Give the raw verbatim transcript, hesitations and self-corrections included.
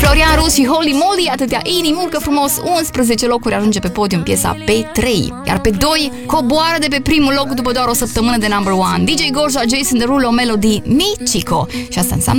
Florian Rus și Holy Moly, atâtea inimi, urcă frumos unsprezece locuri, ajunge pe podium piesa pe trei. Iar pe doi coboară de pe primul loc după doar o săptămână de number one. D J Gorja, Jason Derulo, Melody, Michiko. Și asta înseamnă